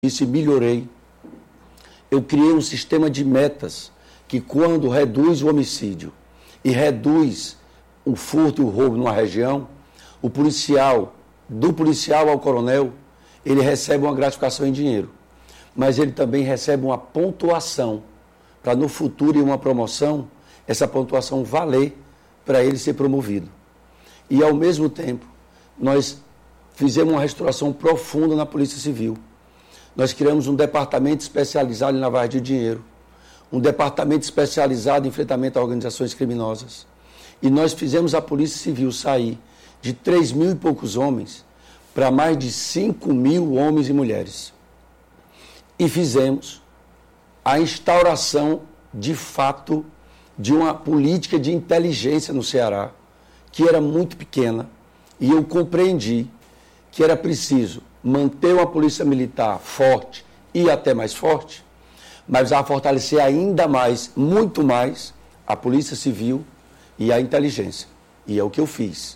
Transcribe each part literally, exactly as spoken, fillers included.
Isso melhorei. Eu criei um sistema de metas que, quando reduz o homicídio e reduz o furto e o roubo numa região, o policial, do policial ao coronel, ele recebe uma gratificação em dinheiro, mas ele também recebe uma pontuação para, no futuro, em uma promoção, essa pontuação valer para ele ser promovido. E, ao mesmo tempo, nós fizemos uma restauração profunda na Polícia Civil. Nós criamos um departamento especializado em lavagem de dinheiro, um departamento especializado em enfrentamento a organizações criminosas. E nós fizemos a Polícia Civil sair de três mil e poucos homens para mais de cinco mil homens e mulheres. E fizemos a instauração, de fato, de uma política de inteligência no Ceará, que era muito pequena, e eu compreendi que era preciso manter uma polícia militar forte e até mais forte, mas a fortalecer ainda mais, muito mais, a Polícia Civil e a inteligência. E é o que eu fiz.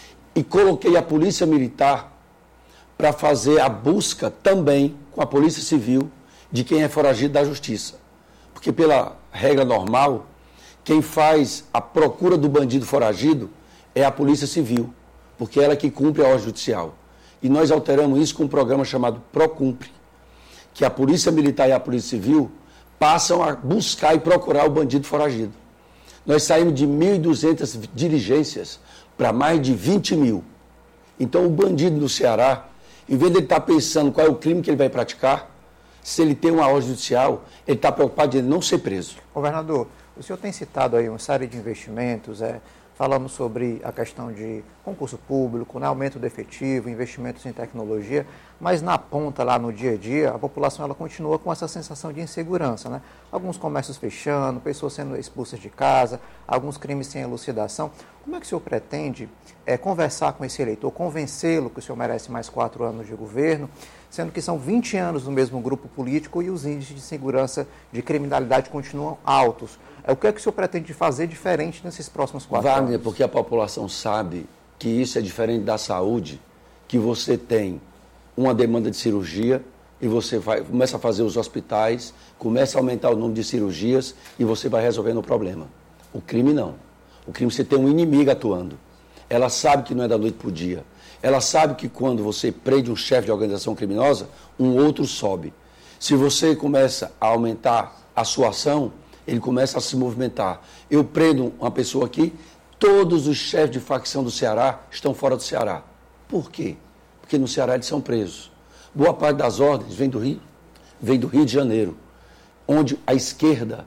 E coloquei a Polícia Militar para fazer a busca também com a Polícia Civil de quem é foragido da Justiça. Porque, pela regra normal, quem faz a procura do bandido foragido é a Polícia Civil, porque ela é que cumpre a ordem judicial. E nós alteramos isso com um programa chamado Procumpre, que a Polícia Militar e a Polícia Civil passam a buscar e procurar o bandido foragido. Nós saímos de mil e duzentas diligências para mais de vinte mil. Então, o bandido no Ceará, em vez de ele estar pensando qual é o crime que ele vai praticar, se ele tem uma ordem judicial, ele está preocupado de ele não ser preso. Governador, o senhor tem citado aí uma série de investimentos, é, falamos sobre a questão de concurso público, né, aumento do efetivo, investimentos em tecnologia, mas na ponta, lá no dia a dia, a população ela continua com essa sensação de insegurança, né? Alguns comércios fechando, pessoas sendo expulsas de casa, alguns crimes sem elucidação. Como é que o senhor pretende é, conversar com esse eleitor, convencê-lo que o senhor merece mais quatro anos de governo, sendo que são vinte anos no mesmo grupo político e os índices de segurança, de criminalidade continuam altos? O que é que o senhor pretende fazer diferente nesses próximos quatro Wagner, anos? Wagner, porque a população sabe que isso é diferente da saúde, que você tem uma demanda de cirurgia e você vai, começa a fazer os hospitais, começa a aumentar o número de cirurgias e você vai resolvendo o problema. O crime não. O crime você tem um inimigo atuando. Ela sabe que não é da noite para o dia. Ela sabe que quando você prende um chefe de organização criminosa, um outro sobe. Se você começa a aumentar a sua ação, ele começa a se movimentar. Eu prendo uma pessoa aqui, todos os chefes de facção do Ceará estão fora do Ceará. Por quê? Porque no Ceará eles são presos. Boa parte das ordens vem do Rio, vem do Rio de Janeiro, onde a esquerda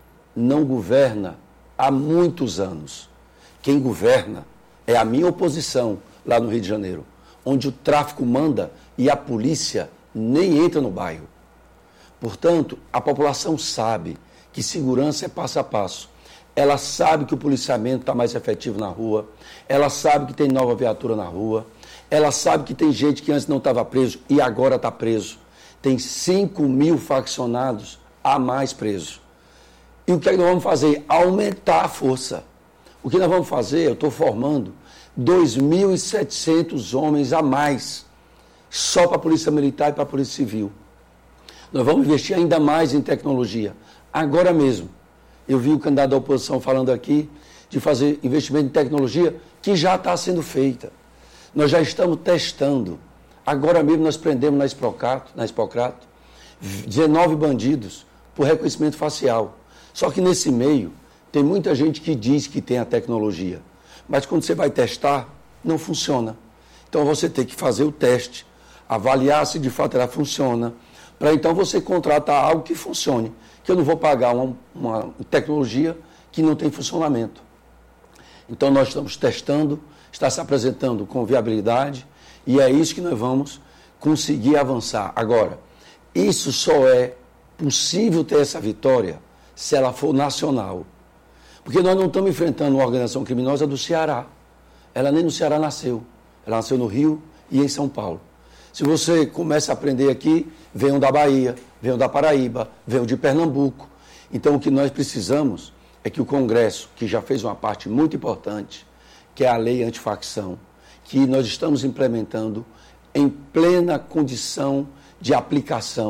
não governa há muitos anos. Quem governa é a minha oposição lá no Rio de Janeiro, onde o tráfico manda e a polícia nem entra no bairro. Portanto, a população sabe que segurança é passo a passo. Ela sabe que o policiamento está mais efetivo na rua, ela sabe que tem nova viatura na rua, ela sabe que tem gente que antes não estava preso e agora está preso. Tem cinco mil faccionados a mais presos. E o que, é que nós vamos fazer? Aumentar a força. O que nós vamos fazer? Eu estou formando dois mil e setecentos homens a mais, só para a Polícia Militar e para a Polícia Civil. Nós vamos investir ainda mais em tecnologia. Agora mesmo, eu vi o candidato da oposição falando aqui de fazer investimento em tecnologia que já está sendo feita. Nós já estamos testando. Agora mesmo nós prendemos na Expocrato, na Expocrato dezenove bandidos por reconhecimento facial. Só que nesse meio tem muita gente que diz que tem a tecnologia, mas quando você vai testar, não funciona. Então você tem que fazer o teste, avaliar se de fato ela funciona, para então você contratar algo que funcione. Que eu não vou pagar uma, uma tecnologia que não tem funcionamento. Então nós estamos testando, está se apresentando com viabilidade e é isso que nós vamos conseguir avançar. Agora, isso só é possível ter essa vitória se ela for nacional. Porque nós não estamos enfrentando uma organização criminosa do Ceará. Ela nem no Ceará nasceu. Ela nasceu no Rio e em São Paulo. Se você começa a aprender aqui, venham da Bahia, venham da Paraíba, venham de Pernambuco. Então, o que nós precisamos é que o Congresso, que já fez uma parte muito importante, que é a lei antifacção, que nós estamos implementando em plena condição de aplicação.